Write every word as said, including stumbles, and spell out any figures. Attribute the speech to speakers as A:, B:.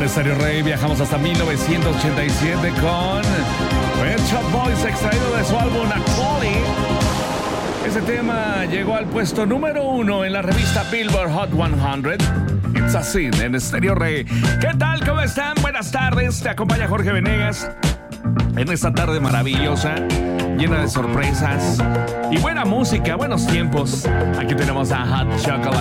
A: Estéreo Rey viajamos hasta mil novecientos ochenta y siete con Pet Shop Boys, extraído de su álbum Actually. Este tema llegó al puesto número uno en la revista Billboard Hot cien. It's a Sin en Estéreo Rey. ¿Qué tal? ¿Cómo están? Buenas tardes. Te acompaña Jorge Venegas en esta tarde maravillosa, llena de sorpresas y buena música, buenos tiempos. Aquí tenemos a Hot Chocolate.